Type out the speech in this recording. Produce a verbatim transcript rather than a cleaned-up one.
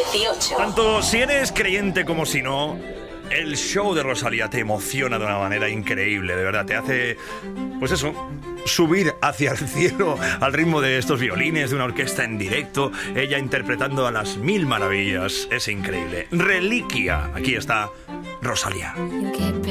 dieciocho. Tanto si eres creyente como si no, el show de Rosalía te emociona de una manera increíble, de verdad, te hace, pues eso, subir hacia el cielo al ritmo de estos violines, de una orquesta en directo, ella interpretando a las mil maravillas, es increíble. Reliquia, aquí está Rosalía.